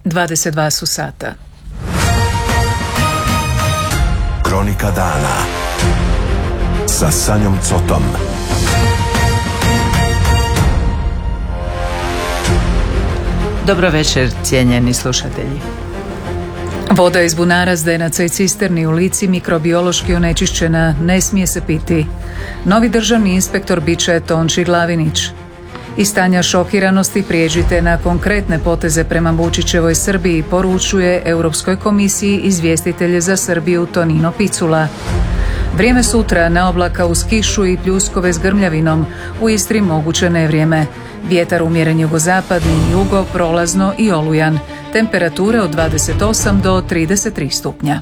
22 su sata. Kronika dana sa Sanjom Cotom. Dobro večer, cijenjeni slušatelji. Voda iz bunara, zdenaca i cisterni u Lici mikrobiološki onečišćena, ne smije se piti. Novi državni inspektor bit će Tonči Glavinić. Iz stanja šokiranosti prijeđite na konkretne poteze prema Vučićevoj Srbiji, poručuje Europskoj komisiji izvjestitelj za Srbiju Tonino Picula. Vrijeme sutra na oblaka uz kišu i pljuskove s grmljavinom, u Istri moguće nevrijeme. Vjetar umjeren jugozapadni i jugo, prolazno i olujan. Temperature od 28 do 33 stupnja.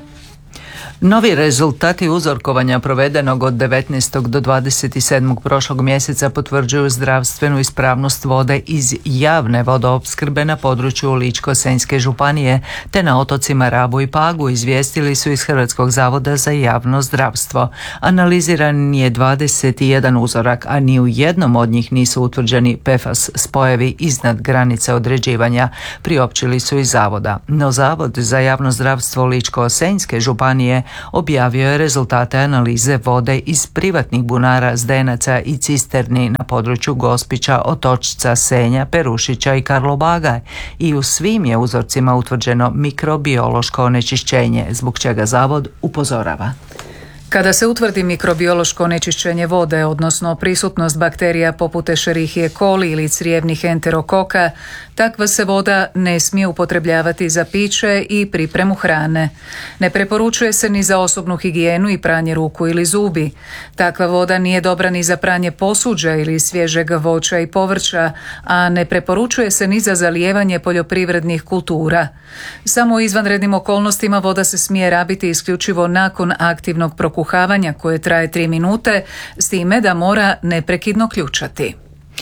Novi rezultati uzorkovanja provedenog od 19. do 27. prošlog mjeseca potvrđuju zdravstvenu ispravnost vode iz javne vodoopskrbe na području Ličko-senjske županije te na otocima Rabu i Pagu, izvijestili su iz Hrvatskog zavoda za javno zdravstvo. Analiziran je 21 uzorak, a ni u jednom od njih nisu utvrđeni PFAS spojevi iznad granice određivanja, priopćili su iz zavoda. No Zavod za javno zdravstvo Ličko-senjske županije objavio je rezultate analize vode iz privatnih bunara, zdenaca i cisterni na području Gospića, Otočca, Senja, Perušića i Karlobaga i u svim je uzorcima utvrđeno mikrobiološko onečišćenje, zbog čega zavod upozorava. Kada se utvrdi mikrobiološko onečišćenje vode, odnosno prisutnost bakterija poput Escherichie coli ili crijevnih enterokoka, takva se voda ne smije upotrebljavati za piće i pripremu hrane. Ne preporučuje se ni za osobnu higijenu i pranje ruku ili zubi. Takva voda nije dobra ni za pranje posuđa ili svježeg voća i povrća, a ne preporučuje se ni za zalijevanje poljoprivrednih kultura. Samo u izvanrednim okolnostima voda se smije rabiti isključivo nakon aktivnog prokuhavanja koje traje 3 minute, s time da mora neprekidno ključati.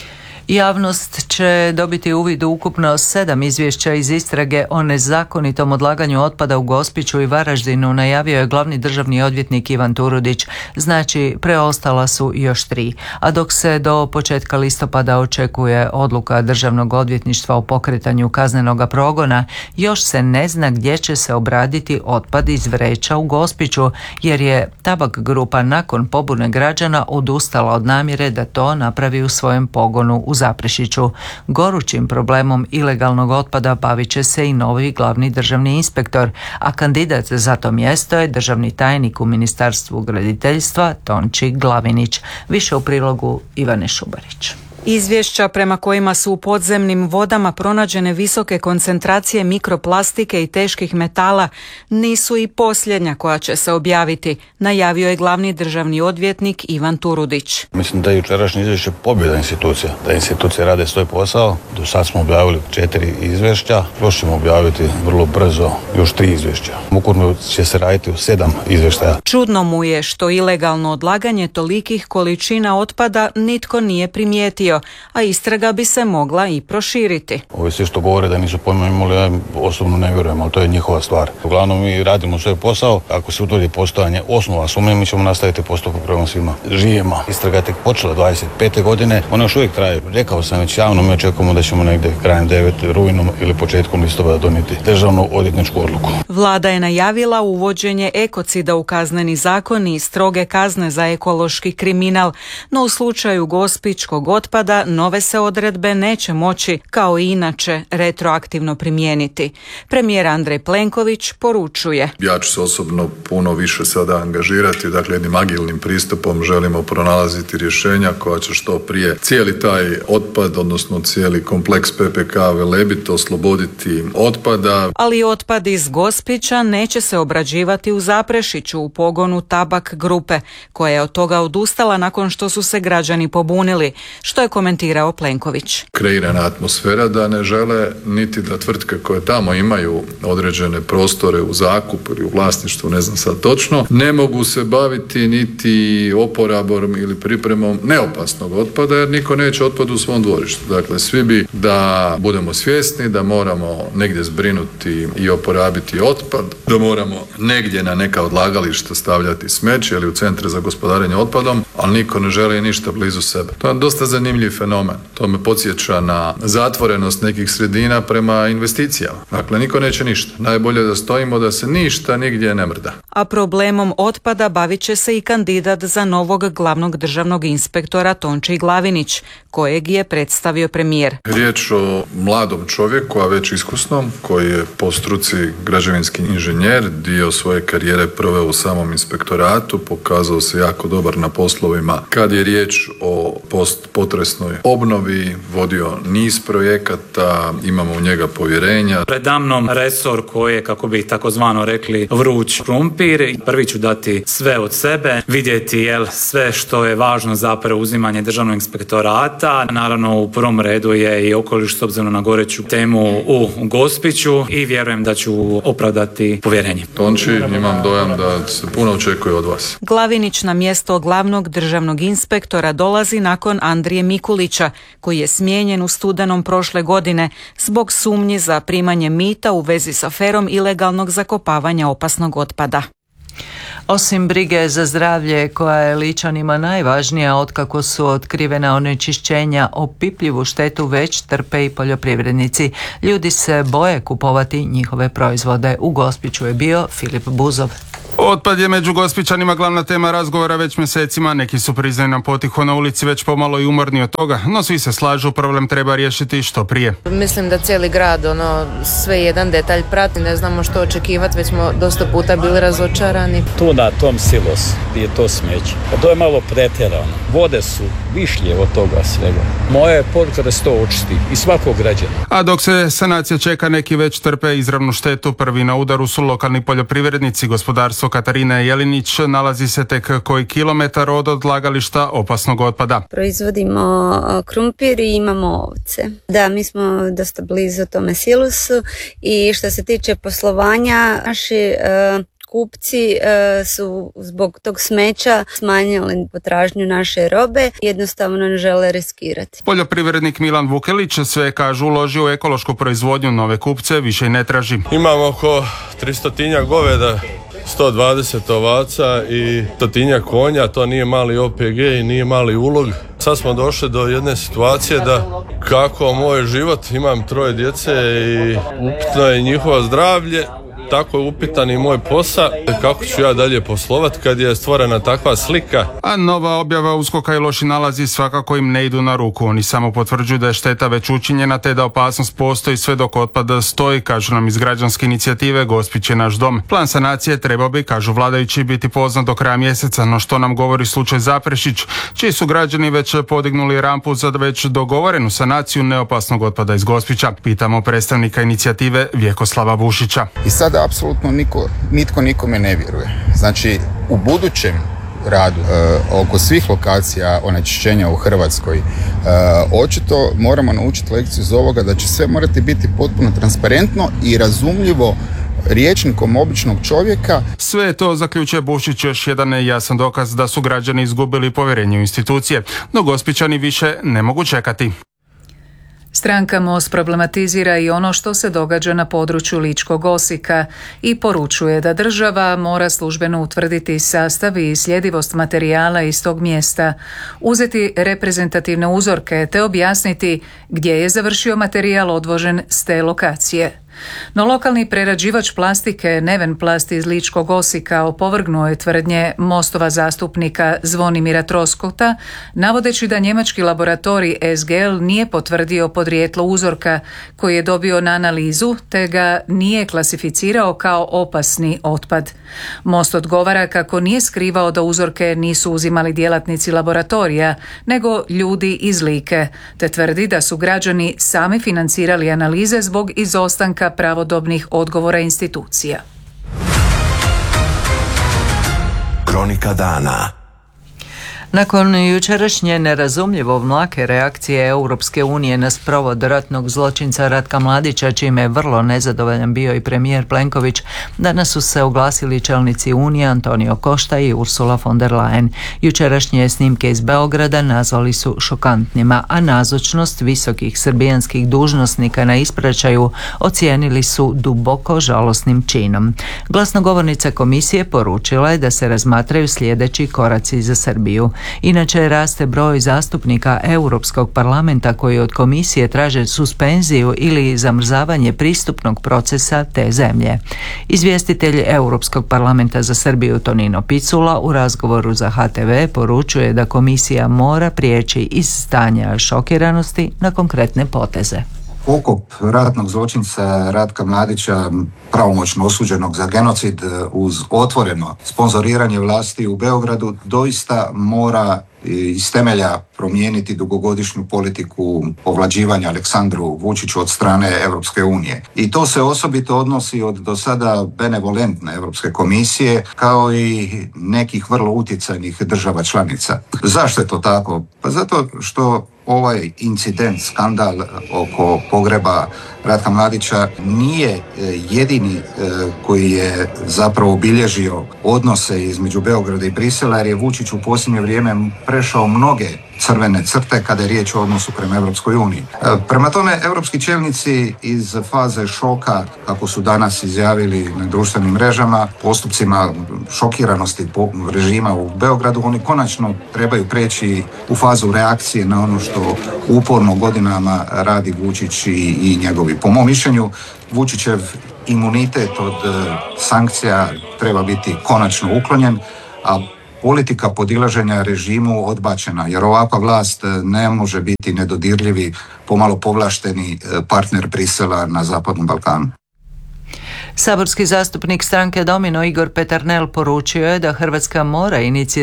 Javnost će dobiti uvid u ukupno 7 izvješća iz istrage o nezakonitom odlaganju otpada u Gospiću i Varaždinu, najavio je glavni državni odvjetnik Ivan Turudić. Znači, preostala su još 3. A dok se do početka listopada očekuje odluka Državnog odvjetništva o pokretanju kaznenoga progona, još se ne zna gdje će se obraditi otpad iz vreća u Gospiću, jer je Tabak grupa nakon pobune građana odustala od namjere da to napravi u svojem pogonu u Zaprešiću. Gorućim problemom ilegalnog otpada bavit će se i novi glavni državni inspektor, a kandidat za to mjesto je državni tajnik u Ministarstvu graditeljstva Tonči Glavinić. Više u prilogu Ivane Šubarić. Izvješća prema kojima su u podzemnim vodama pronađene visoke koncentracije mikroplastike i teških metala nisu i posljednja koja će se objaviti, najavio je glavni državni odvjetnik Ivan Turudić. Mislim da je jučerašnje izvješće pobjeda institucija, da institucije rade svoj posao. Do sad smo objavili 4 izvješća, još ćemo objaviti vrlo brzo još 3 izvješća. Ukupno će se raditi u 7 izvještaja. Čudno mu je što ilegalno odlaganje tolikih količina otpada nitko nije primijetio, a istraga bi se mogla i proširiti. Ovi svi što govore da nisu pojma imali, ja osobno ne vjerujem, ali to je njihova stvar. Uglavnom mi radimo svoj posao, ako se utvrdi postojanje osnova sumnje, mi ćemo nastaviti postupak prema svima živima. Istraga je tek počela 25. godine, ona još uvijek traje. Rekao sam već javno, mi očekujemo da ćemo negdje krajem 9. rujnom ili početkom listopada donijeti državnu odvjetničku odluku. Vlada je najavila uvođenje ekocida u kazneni zakon i stroge kazne za ekološki kriminal, no u slučaju gospićkog otpada nove se odredbe neće moći, kao i inače, retroaktivno primijeniti. Premijer Andrej Plenković poručuje: ja ću se osobno puno više sada angažirati, dakle jednim agilnim pristupom želimo pronalaziti rješenja koja će što prije cijeli taj otpad, odnosno cijeli kompleks PPK Velebit osloboditi otpada. Ali otpad iz Gospića neće se obrađivati u Zaprešiću u pogonu Tabak grupe, koja je od toga odustala nakon što su se građani pobunili, što je komentirao Plenković. Kreirana atmosfera da ne žele niti da tvrtke koje tamo imaju određene prostore u zakup ili u vlasništvu, ne znam sad točno, ne mogu se baviti niti oporabom ili pripremom neopasnog otpada, jer niko neće otpad u svom dvorištu. Dakle, svi bi da budemo svjesni da moramo negdje zbrinuti i oporabiti otpad, da moramo negdje na neka odlagališta stavljati smeće ili u centre za gospodarenje otpadom, ali niko ne želi ništa blizu sebe. To je dosta zanimljivo zanimljiv fenomen. To me podsjeća na zatvorenost nekih sredina prema investicijama. Dakle, niko neće ništa. Najbolje da stojimo da se ništa nigdje ne mrda. A problemom otpada bavit će se i kandidat za novog glavnog državnog inspektora Tonči Glavinić, kojeg je predstavio premijer. Riječ o mladom čovjeku, a već iskusnom, koji je po struci građevinski inženjer, dio svoje karijere proveo u samom inspektoratu, pokazao se jako dobar na poslovima kad je riječ o postpotresnoj obnovi, vodio niz projekata, imamo u njega povjerenja. Predamnom resor koji je, kako bi takozvano rekli, vruć krumpir. Prvi ću dati sve od sebe, vidjeti sve što je važno za preuzimanje državnog inspektorata. Naravno, u prvom redu je i okoliš s obzirom na goreću temu u Gospiću i vjerujem da ću opravdati povjerenje. Tonči, imam dojam da se puno očekuje od vas. Glavinić na mjesto glavnog državnog inspektora dolazi nakon Andrije Mikulića, koji je smijenjen u studenom prošle godine zbog sumnji za primanje mita u vezi s aferom ilegalnog zakopavanja opasnog otpada. Osim brige za zdravlje koja je Ličanima najvažnija otkako su otkrivena onečišćenja, opipljivu štetu već trpe i poljoprivrednici. Ljudi se boje kupovati njihove proizvode. U Gospiću je bio Filip Buzov. Otpad je među Gospićanima glavna tema razgovora već mjesecima. Neki su priznaju nam potiho na ulici već pomalo i umorni od toga, no svi se slažu, problem treba riješiti što prije. Mislim da cijeli grad sve jedan detalj prati, ne znamo što očekivati, već smo dosta puta bili razočarani. Tu na tom silosu gdje je to smeće, to je malo pretjerano. Vode su višlje od toga svega. Moja je poruka da se to očisti i svakog građana. A dok se sanacija čeka, neki već trpe izravnu štetu. Prvi na udaru su lokalni poljoprivrednici. Gospodarstvo Katarina Jelinić nalazi se tek koji kilometar od odlagališta opasnog otpada. Proizvodimo krumpir i imamo ovce. Da, mi smo dosta blizu tome silosu i što se tiče poslovanja, naši kupci su zbog tog smeća smanjili potražnju naše robe, jednostavno ne žele riskirati. Poljoprivrednik Milan Vukelić sve, kažu, uložio u ekološku proizvodnju, nove kupce više i ne traži. Imamo oko 300 goveda, 120 ovaca i 100 konja, to nije mali OPG i nije mali ulog. Sad smo došli do jedne situacije da kako moj život, imam 3 djece i upitno je njihovo zdravlje, tako je upitan i moj posao, kako ću ja dalje poslovati kad je stvorena takva slika. A nova objava USKOK-a i loši nalazi svakako im ne idu na ruku. Oni samo potvrđuju da je šteta već učinjena te da opasnost postoji sve dok otpad stoji, kažu nam iz građanske inicijative Gospić je naš dom. Plan sanacije trebao bi, kažu vladajući, biti poznat do kraja mjeseca, no što nam govori slučaj Zaprešić, čiji su građani već podignuli rampu za već dogovorenu sanaciju neopasnog otpada iz Gospića. Pitamo predstavnika inicijative Vjekoslava Bušića. I sada apsolutno nitko nikome ne vjeruje. Znači, u budućem radu oko svih lokacija onečišćenja u Hrvatskoj očito moramo naučiti lekciju iz ovoga da će sve morati biti potpuno transparentno i razumljivo rječnikom običnog čovjeka. Sve je to, zaključuje Bušić, još jedan jasan dokaz da su građani izgubili povjerenje u institucije, no Gospićani više ne mogu čekati. Stranka Most problematizira i ono što se događa na području Ličkog Osijeka i poručuje da država mora službeno utvrditi sastav i sljedivost materijala iz tog mjesta, uzeti reprezentativne uzorke te objasniti gdje je završio materijal odvožen s te lokacije. No lokalni prerađivač plastike Nevenplast iz Ličkog Osijeka opovrgnuo je tvrdnje Mostova zastupnika Zvonimira Troskota, navodeći da njemački laboratorij SGL nije potvrdio podrijetlo uzorka koji je dobio na analizu te ga nije klasificirao kao opasni otpad. Most odgovara kako nije skrivao da uzorke nisu uzimali djelatnici laboratorija, nego ljudi iz Like, te tvrdi da su građani sami financirali analize zbog izostanka pravodobnih odgovora institucija. Kronika dana. Nakon jučerašnje nerazumljivo mlake reakcije Europske unije na sprovod ratnog zločinca Ratka Mladića, čime je vrlo nezadovoljan bio i premijer Plenković, danas su se oglasili čelnici Unije Antonio Costa i Ursula von der Leyen. Jučerašnje snimke iz Beograda nazvali su šokantnima, a nazočnost visokih srbijanskih dužnosnika na ispraćaju ocijenili su duboko žalosnim činom. Glasnogovornica komisije poručila je da se razmatraju sljedeći koraci za Srbiju. Inače, raste broj zastupnika Europskog parlamenta koji od komisije traže suspenziju ili zamrzavanje pristupnog procesa te zemlje. Izvjestitelj Europskog parlamenta za Srbiju Tonino Picula u razgovoru za HTV poručuje da komisija mora prijeći iz stanja šokiranosti na konkretne poteze. Ukop ratnog zločinca Ratka Mladića, pravomoćno osuđenog za genocid, uz otvoreno sponzoriranje vlasti u Beogradu, doista mora iz temelja promijeniti dugogodišnju politiku povlađivanja Aleksandru Vučiću od strane Europske unije. I to se osobito odnosi od do sada benevolentne Europske komisije, kao i nekih vrlo utjecajnih država članica. Zašto je to tako? Pa zato što ovaj incident, skandal oko pogreba Ratka Mladića nije jedini koji je zapravo obilježio odnose između Beograda i Brisela, jer je Vučić u posljednje vrijeme prešao mnoge crvene crte kada je riječ o odnosu prema Europskoj uniji. Prema tome, europski čelnici iz faze šoka, kako su danas izjavili na društvenim mrežama, postupcima šokiranosti režima u Beogradu, oni konačno trebaju preći u fazu reakcije na ono što uporno godinama radi Vučić i njegovi. Po mom mišljenju, Vučićev imunitet od sankcija treba biti konačno uklonjen, a politika podilaženja režimu odbačena, jer ovakva vlast ne može biti nedodirljivi, pomalo povlašteni partner Brisela na Zapadnom Balkanu. Saborski zastupnik stranke Domino Igor Peternel poručio je da Hrvatska mora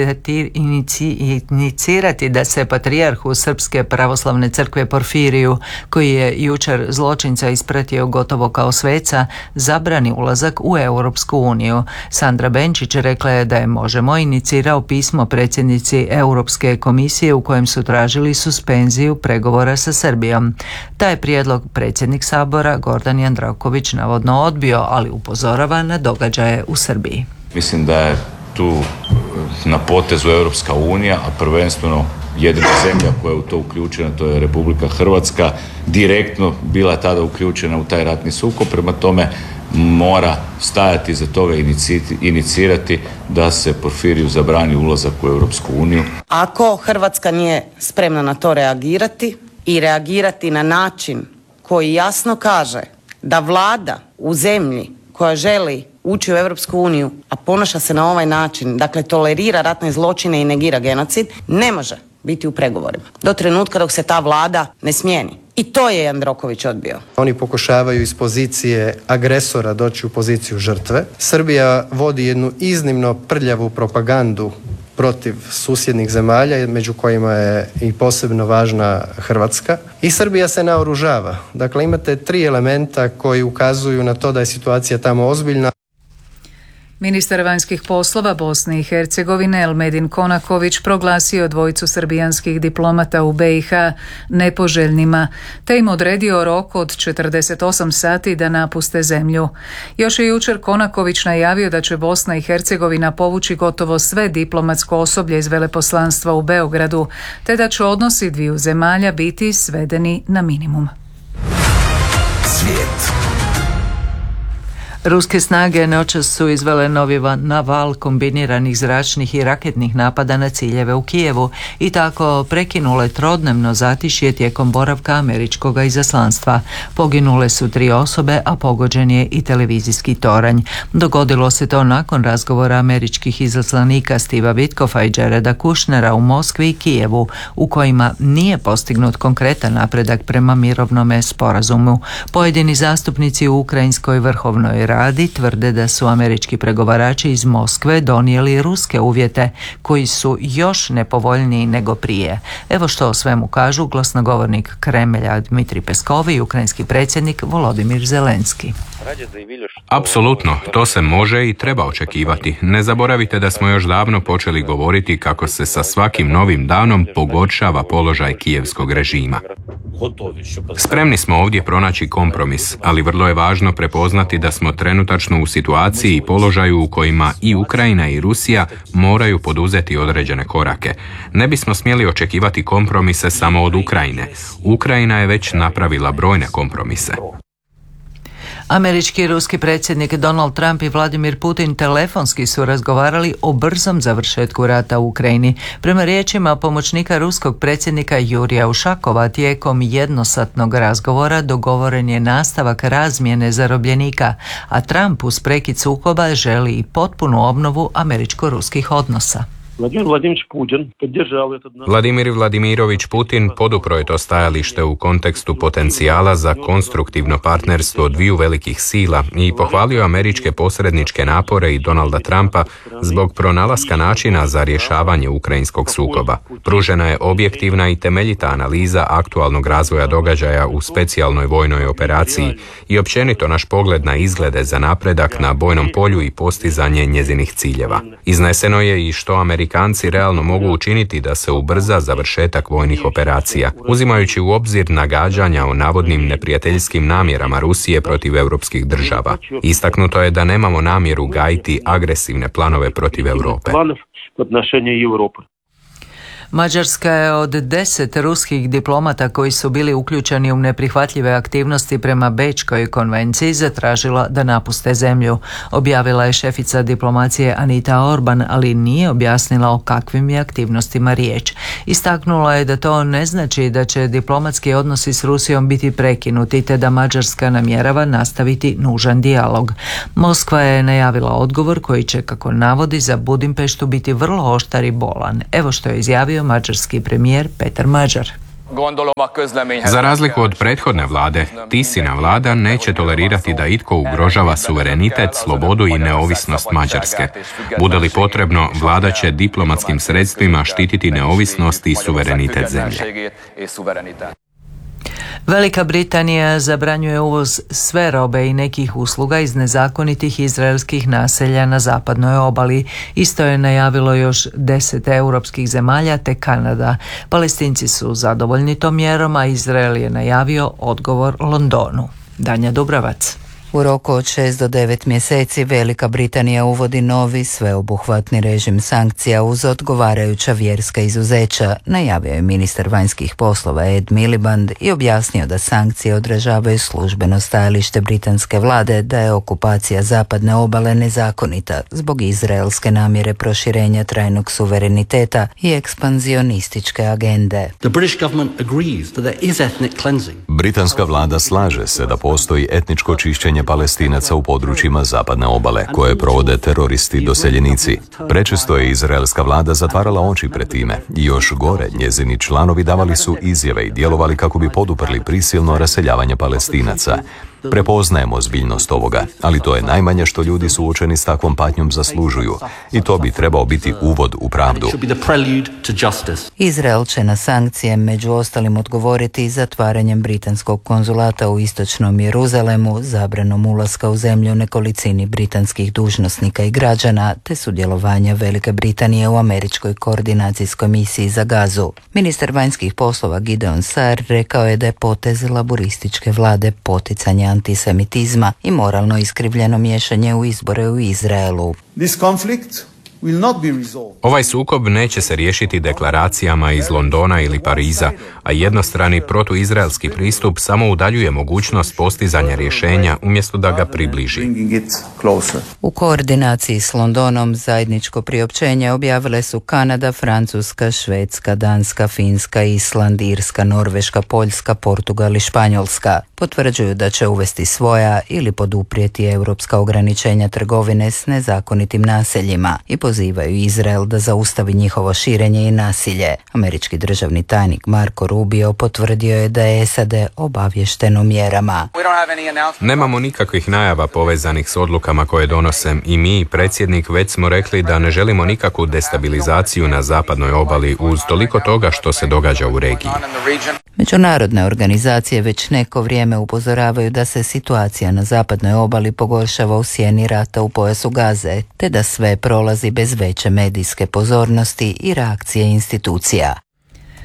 inicirati da se patrijarhu Srpske pravoslavne crkve Porfiriju, koji je jučer zločinca ispratio gotovo kao sveca, zabrani ulazak u Europsku uniju. Sandra Benčić rekla je da je Možemo inicirao pismo predsjednici Europske komisije u kojem su tražili suspenziju pregovora sa Srbijom. Taj prijedlog predsjednik Sabora Gordan Jandroković navodno odbio, ali upozorava na događaje u Srbiji. Mislim da je tu na potezu Europska unija, a prvenstveno jedina zemlja koja je u to uključena, to je Republika Hrvatska, direktno bila tada uključena u taj ratni sukob, prema tome mora stajati iza toga i inicirati da se Porfiriju zabrani ulazak u Europsku uniju. Ako Hrvatska nije spremna na to reagirati i reagirati na način koji jasno kaže da vlada u zemlji koja želi ući u Europsku uniju, a ponaša se na ovaj način, dakle tolerira ratne zločine i negira genocid, ne može biti u pregovorima do trenutka dok se ta vlada ne smijeni. I to je Jandroković odbio. Oni pokušavaju iz pozicije agresora doći u poziciju žrtve. Srbija vodi jednu iznimno prljavu propagandu protiv susjednih zemalja, među kojima je i posebno važna Hrvatska. I Srbija se naoružava. Dakle, imate 3 elementa koji ukazuju na to da je situacija tamo ozbiljna. Ministar vanjskih poslova Bosne i Hercegovine Elmedin Konaković proglasio dvojicu srbijanskih diplomata u BiH nepoželjnima, te im odredio rok od 48 sati da napuste zemlju. Još je jučer Konaković najavio da će Bosna i Hercegovina povući gotovo sve diplomatsko osoblje iz veleposlanstva u Beogradu, te da će odnosi dviju zemalja biti svedeni na minimum. Svijet. Ruske snage noćas su izvele novi naval kombiniranih zračnih i raketnih napada na ciljeve u Kijevu i tako prekinule trodnevno zatišje tijekom boravka američkog izaslanstva. Poginule su 3 osobe, a pogođen je i televizijski toranj. Dogodilo se to nakon razgovora američkih izaslanika Steva Witkoffa i Jareda Kushnera u Moskvi i Kijevu, u kojima nije postignut konkretan napredak prema mirovnome sporazumu. Pojedini zastupnici u Ukrajinskoj vrhovnoj radi tvrde da su američki pregovarači iz Moskve donijeli ruske uvjete koji su još nepovoljniji nego prije. Evo što o svemu kažu glasnogovornik Kremlja Dmitrij Peskov i ukrajinski predsjednik Volodimir Zelenski. Apsolutno, to se može i treba očekivati. Ne zaboravite da smo još davno počeli govoriti kako se sa svakim novim danom pogoršava položaj kijevskog režima. Spremni smo ovdje pronaći kompromis, ali vrlo je važno prepoznati da smo trenutačno u situaciji i položaju u kojima i Ukrajina i Rusija moraju poduzeti određene korake. Ne bismo smjeli očekivati kompromise samo od Ukrajine. Ukrajina je već napravila brojne kompromise. Američki i ruski predsjednik Donald Trump i Vladimir Putin telefonski su razgovarali o brzom završetku rata u Ukrajini. Prema riječima pomoćnika ruskog predsjednika Jurija Ušakova, tijekom jednosatnog razgovora dogovoren je nastavak razmjene zarobljenika, a Trump uz prekid sukoba želi i potpunu obnovu američko-ruskih odnosa. Vladimir Vladimirović Putin podupro je to stajalište u kontekstu potencijala za konstruktivno partnerstvo dviju velikih sila i pohvalio američke posredničke napore i Donalda Trumpa zbog pronalaska načina za rješavanje ukrajinskog sukoba. Pružena je objektivna i temeljita analiza aktualnog razvoja događaja u specijalnoj vojnoj operaciji i općenito naš pogled na izglede za napredak na bojnom polju i postizanje njezinih ciljeva. Izneseno je i što Amerikanci realno mogu učiniti da se ubrza završetak vojnih operacija, uzimajući u obzir nagađanja o navodnim neprijateljskim namjerama Rusije protiv europskih država. Istaknuto je da nemamo namjeru gajiti agresivne planove protiv Europe. Mađarska je od 10 ruskih diplomata koji su bili uključeni u neprihvatljive aktivnosti prema Bečkoj konvenciji zatražila da napuste zemlju. Objavila je šefica diplomacije Anita Orban, ali nije objasnila o kakvim je aktivnostima riječ. Istaknula je da to ne znači da će diplomatski odnosi s Rusijom biti prekinuti, te da Mađarska namjerava nastaviti nužan dijalog. Moskva je najavila odgovor koji će, kako navodi, za Budimpeštu biti vrlo oštar i bolan. Evo što je izjavio mađarski premijer Petar Magyar. Za razliku od prethodne vlade, Tisina vlada neće tolerirati da itko ugrožava suverenitet, slobodu i neovisnost Mađarske. Bude li potrebno, vlada će diplomatskim sredstvima štititi neovisnost i suverenitet zemlje. Velika Britanija zabranjuje uvoz sve robe i nekih usluga iz nezakonitih izraelskih naselja na zapadnoj obali. Isto je najavilo još 10 europskih zemalja te Kanada. Palestinci su zadovoljni tom mjerom, a Izrael je najavio odgovor Londonu. Danja Dubravac. U roku od 6 do 9 mjeseci Velika Britanija uvodi novi sveobuhvatni režim sankcija uz odgovarajuća vjerska izuzeća, najavio je ministar vanjskih poslova Ed Miliband i objasnio da sankcije odražavaju službeno stajalište britanske vlade da je okupacija zapadne obale nezakonita zbog izraelske namjere proširenja trajnog suvereniteta i ekspanzionističke agende. Britanska vlada slaže se da postoji etničko čišćenje Palestinaca u područjima zapadne obale, koje provode teroristi doseljenici. Prečesto je izraelska vlada zatvarala oči pred time i još gore, njezini članovi davali su izjave i djelovali kako bi poduprli prisilno raseljavanje Palestinaca. Prepoznajemo ozbiljnost ovoga, ali to je najmanje što ljudi suočeni s takvom patnjom zaslužuju i to bi trebao biti uvod u pravdu. Izrael će na sankcije među ostalim odgovoriti zatvaranjem britanskog konzulata u istočnom Jeruzalemu, zabranom ulaska u zemlju nekolicini britanskih dužnosnika i građana, te sudjelovanja Velike Britanije u američkoj koordinacijskoj misiji za Gazu. Ministar vanjskih poslova Gideon Saar rekao je da je potez laburističke vlade poticanje antisemitizma i moralno iskrivljeno miješanje u izbore u Izraelu. Ovaj sukob neće se riješiti deklaracijama iz Londona ili Pariza, a jednostrani protuizraelski pristup samo udaljuje mogućnost postizanja rješenja umjesto da ga približi. U koordinaciji s Londonom zajedničko priopćenje objavile su Kanada, Francuska, Švedska, Danska, Finska, Island, Irska, Norveška, Poljska, Portugal i Španjolska. Potvrđuju da će uvesti svoja ili poduprijeti europska ograničenja trgovine s nezakonitim naseljima i pozivaju Izrael da zaustavi njihovo širenje i nasilje. Američki državni tajnik Marco Rubio potvrdio je da je SAD obavješteno mjerama. Nemamo nikakvih najava povezanih s odlukama koje donose i mi, predsjednik, već smo rekli da ne želimo nikakvu destabilizaciju na zapadnoj obali uz toliko toga što se događa u regiji. Međunarodne organizacije već neko vrijeme upozoravaju da se situacija na zapadnoj obali pogoršava u sjeni rata u pojasu Gaze, te da sve prolazi bez veće medijske pozornosti i reakcije institucija.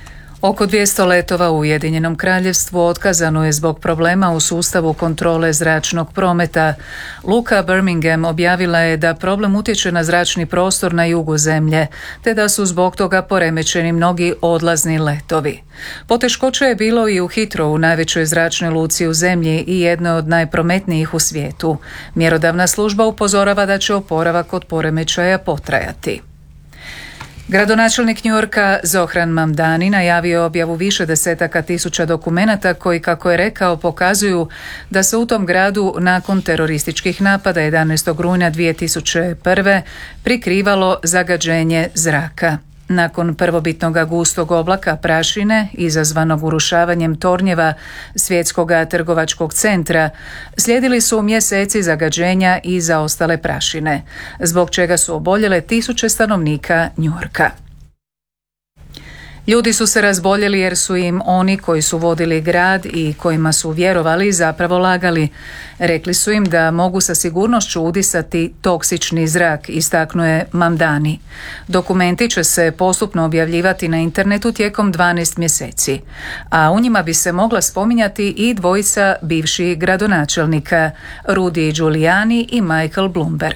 Oko 200 letova u Ujedinjenom Kraljevstvu otkazano je zbog problema u sustavu kontrole zračnog prometa. Luka Birmingham objavila je da problem utječe na zračni prostor na jugu zemlje, te da su zbog toga poremećeni mnogi odlazni letovi. Poteškoća je bilo i u Heathrowu, najvećoj zračnoj luci u zemlji i jednoj od najprometnijih u svijetu. Mjerodavna služba upozorava da će oporavak od poremećaja potrajati. Gradonačelnik New Yorka Zohran Mamdani najavio objavu više desetaka tisuća dokumenata koji, kako je rekao, pokazuju da se u tom gradu nakon terorističkih napada 11. rujna 2001. prikrivalo zagađenje zraka. Nakon prvobitnog gustog oblaka prašine, izazvanog urušavanjem tornjeva svjetskog trgovačkog centra, slijedili su mjeseci zagađenja i zaostale prašine, zbog čega su oboljele tisuće stanovnika Njujorka. Ljudi su se razboljeli jer su im oni koji su vodili grad i kojima su vjerovali zapravo lagali. Rekli su im da mogu sa sigurnošću udisati toksični zrak, istaknuo je Mamdani. Dokumenti će se postupno objavljivati na internetu tijekom 12 mjeseci, a u njima bi se mogla spominjati i dvojica bivših gradonačelnika, Rudy Giuliani i Michael Bloomberg.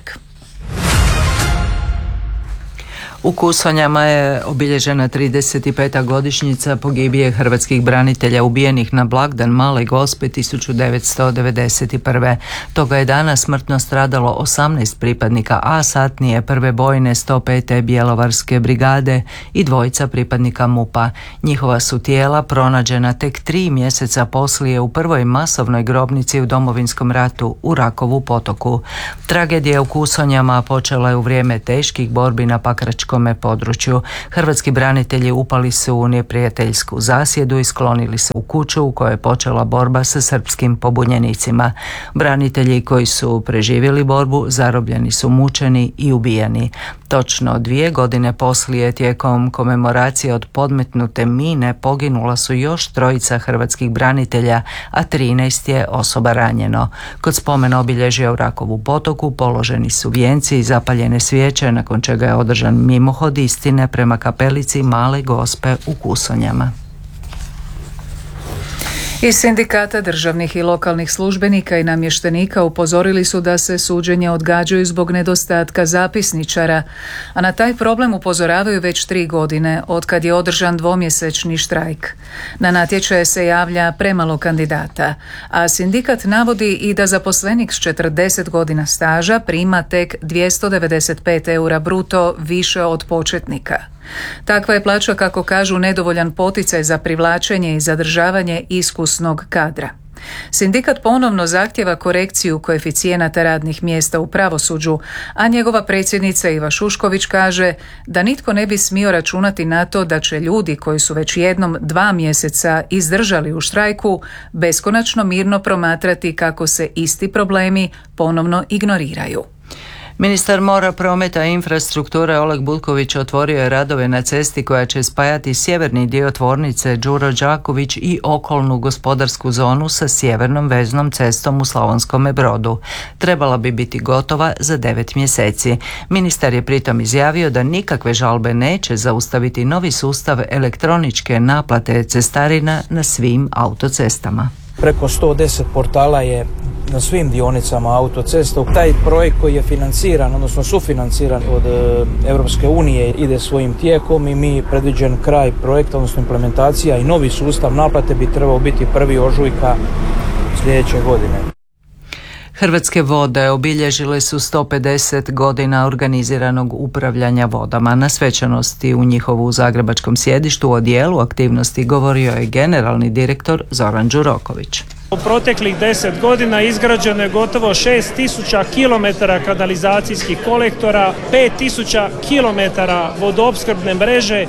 U Kusonjama je obilježena 35. godišnjica pogibije hrvatskih branitelja ubijenih na blagdan Male Gospe 1991. Toga je dana smrtno stradalo 18 pripadnika A satnije prve bojne 105. Bjelovarske brigade i dvojica pripadnika MUP-a. Njihova su tijela pronađena tek 3 mjeseca poslije u prvoj masovnoj grobnici u Domovinskom ratu u Rakovu potoku. Tragedija u Kusonjama počela je u vrijeme teških borbi na Pakračkom području. Hrvatski branitelji upali su u neprijateljsku zasjedu i sklonili se u kuću u kojoj je počela borba sa srpskim pobunjenicima. Branitelji koji su preživjeli borbu zarobljeni su, mučeni i ubijeni. Točno 2 godine poslije, tijekom komemoracije od podmetnute mine, poginula su još 3 hrvatskih branitelja, a 13 je osoba ranjeno. Kod spomena obilježja u Rakovu potoku položeni su vijenci i zapaljene svijeće, nakon čega je održan mimohod istine prema kapelici Male Gospe u Kusonjama. Iz sindikata državnih i lokalnih službenika i namještenika upozorili su da se suđenja odgađaju zbog nedostatka zapisničara, a na taj problem upozoravaju već 3 godine, otkad je održan 2-mjesečni štrajk. Na natječaje se javlja premalo kandidata, a sindikat navodi i da zaposlenik s 40 godina staža prima tek 295 eura bruto više od početnika. Takva je plaća, kako kažu, nedovoljan poticaj za privlačenje i zadržavanje iskusnog kadra. Sindikat ponovno zahtjeva korekciju koeficijenata radnih mjesta u pravosuđu, a njegova predsjednica Iva Šušković kaže da nitko ne bi smio računati na to da će ljudi koji su već jednom 2 mjeseca izdržali u štrajku beskonačno mirno promatrati kako se isti problemi ponovno ignoriraju. Ministar mora, prometa i infrastrukture Oleg Butković otvorio je radove na cesti koja će spajati sjeverni dio tvornice Đuro Đaković i okolnu gospodarsku zonu sa sjevernom veznom cestom u Slavonskome Brodu. Trebala bi biti gotova za 9 mjeseci. Ministar je pritom izjavio da nikakve žalbe neće zaustaviti novi sustav elektroničke naplate cestarina na svim autocestama. Preko 110 portala je na svim dionicama autocesta. Taj projekt koji je financiran, odnosno sufinanciran od Europske unije, ide svojim tijekom i mi predviđen kraj projekta, odnosno implementacija i novi sustav naplate bi trebao biti 1. ožujka sljedeće godine. Hrvatske vode obilježile su 150 godina organiziranog upravljanja vodama. Na svečanosti u njihovu zagrebačkom sjedištu o dijelu aktivnosti govorio je generalni direktor Zoran Đuroković. U proteklih 10 godina izgrađeno je gotovo 6000 km kanalizacijskih kolektora, 5000 km vodoopskrbne mreže,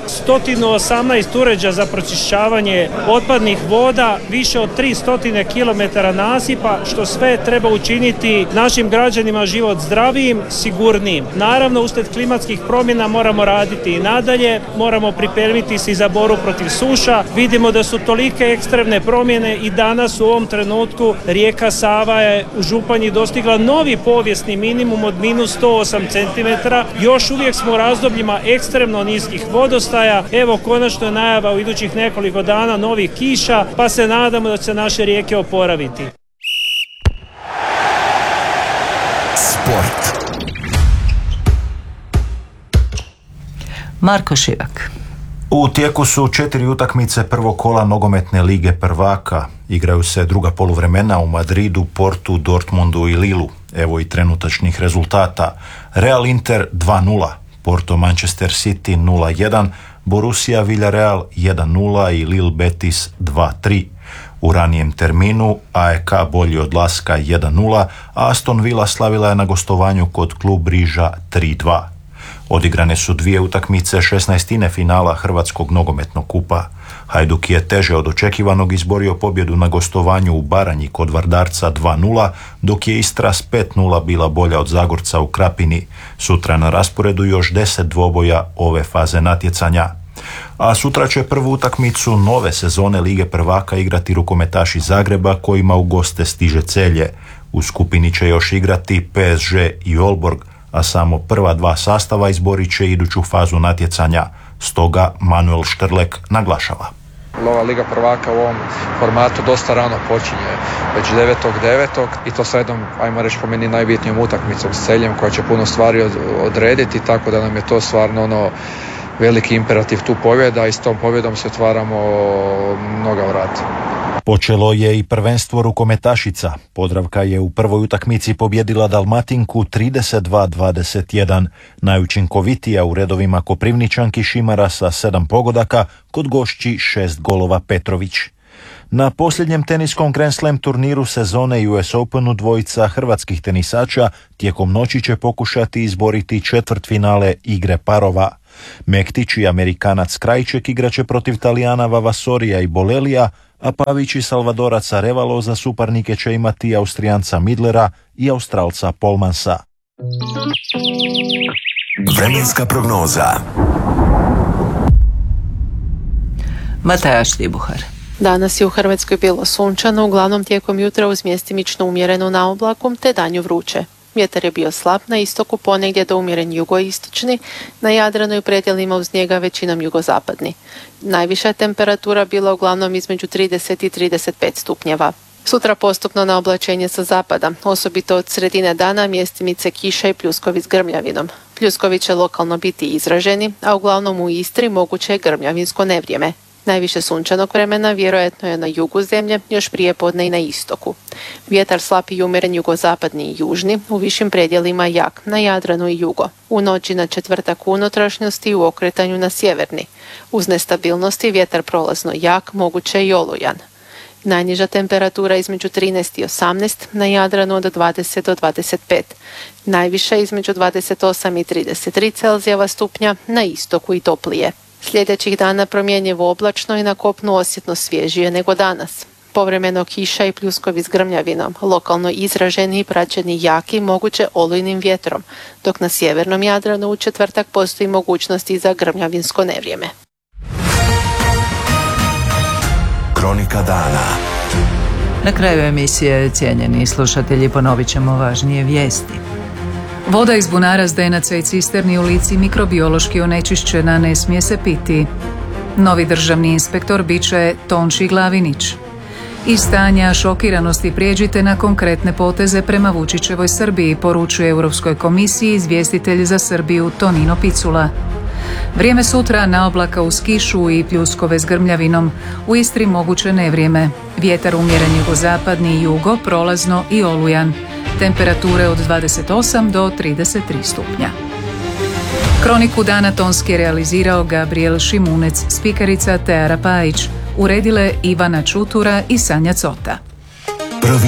118 uređaja za pročišćavanje otpadnih voda, više od 300 km nasipa, što sve treba učiniti našim građanima život zdravijim, sigurnijim. Naravno, uslijed klimatskih promjena moramo raditi i nadalje, moramo pripremiti se za borbu protiv suša. Vidimo da su tolike ekstremne promjene i danas u ovom trenutku rijeka Sava je u Županji dostigla novi povijesni minimum od minus 108 cm. Još uvijek smo u razdobljima ekstremno niskih vodostaja. Evo konačno je najava u idućih nekoliko dana novih kiša, pa se nadamo da će se naše rijeke oporaviti. Sport. Marko Šivak. U tijeku su 4 utakmice prvog kola nogometne lige prvaka. Igraju se druga poluvremena u Madridu, Portu, Dortmundu i Lilu. Evo i trenutačnih rezultata. Real Inter 2-0, Porto Manchester City 0-1, Borussia Villarreal 1-0 i Lille Betis 2-3. U ranijem terminu AEK bolji od Laska 1-0, a Aston Villa slavila je na gostovanju kod klub Riža 3-2. Odigrane su 2 utakmice 16. finala Hrvatskog nogometnog kupa. Hajduk je teže od očekivanog izborio pobjedu na gostovanju u Baranji kod Vardarca 2-0, dok je Istra s 5-0 bila bolja od Zagorca u Krapini. Sutra na rasporedu još 10 dvoboja ove faze natjecanja. A sutra će prvu utakmicu nove sezone Lige prvaka igrati rukometaši Zagreba kojima u goste stiže Celje. U skupini će još igrati PSG i Olborg, a samo prva 2 sastava izborit će iduću fazu natjecanja. Stoga Manuel Štrlek naglašava. Ova Liga prvaka u ovom formatu dosta rano počinje, već 9.9. i to sa jednom, ajmo reći po meni, najbitnijom utakmicom s Celjem koja će puno stvari odrediti, tako da nam je to stvarno veliki imperativ tu pobjeda i s tom pobjedom se otvaramo mnoga vrata. Počelo je i prvenstvo rukometašica. Podravka je u prvoj utakmici pobjedila Dalmatinku 32-21. Najučinkovitija u redovima Koprivničanki Šimara sa 7 pogodaka, kod gošći 6 golova Petrović. Na posljednjem teniskom Grand Slam turniru sezone US Openu dvojica hrvatskih tenisača tijekom noći će pokušati izboriti četvrtfinale igre parova. Mektić i Amerikanac Krajček igraće protiv Talijana Vavasorija i Bolelija, a Pavić i Salvadorac Arevalo za suparnike će imati Austrijanca Midlera i Australca Polmansa. Vremenska prognoza. Mataja Štibuhar. Danas je u Hrvatskoj bilo sunčano, uglavnom tijekom jutra uz mjestimično umjereno na oblakom te danju vruće. Vjetar je bio slab, na istoku ponegdje do umjeren jugoistočni, na Jadranu i predjelima uz njega većinom jugozapadni. Najviša temperatura bila uglavnom između 30 i 35 stupnjeva. Sutra postupno na oblačenje sa zapada, osobito od sredine dana mjestimice kiša i pljuskovi s grmljavinom. Pljuskovi će lokalno biti izraženi, a uglavnom u Istri moguće je grmljavinsko nevrijeme. Najviše sunčanog vremena vjerojatno je na jugu zemlje, još prije podne i na istoku. Vjetar slab i umjeren jugozapadni i južni, u višim predjelima jak, na Jadranu i jugo. U noći na četvrtak u unutrašnjosti u okretanju na sjeverni. Uz nestabilnosti vjetar prolazno jak, moguće i olujan. Najniža temperatura između 13 i 18, na Jadranu od 20 do 25. Najviša između 28 i 33 Celzijeva stupnja, na istoku i toplije. Sljedećih dana promjenjivo oblačno i na kopnu osjetno svježije nego danas. Povremeno kiša i pljuskovi s grmljavinom, lokalno izraženi i praćeni jaki, moguće olujnim vjetrom, dok na sjevernom Jadranu u četvrtak postoji mogućnosti za grmljavinsko nevrijeme. Kronika dana. Na kraju emisije, cijenjeni slušatelji, ponovit ćemo važnije vijesti. Voda iz bunara, zdenaca i cisterni u Lici mikrobiološki onečišćena, ne smije se piti. Novi državni inspektor bit će Tonči Glavinić. Iz stanja šokiranosti prijeđite na konkretne poteze prema Vučićevoj Srbiji, poručuje Europskoj komisiji izvjestitelj za Srbiju Tonino Picula. Vrijeme sutra na oblaka uz kišu i pljuskove s grmljavinom. U Istri moguće nevrijeme. Vjetar umjeren jugozapadni i jugo, prolazno i olujan. Temperature od 28 do 33 stupnja. Kroniku dana tonski realizirao Gabriel Šimunec, spikerica Teara Pajić, uredile Ivana Čutura i Sanja Cota.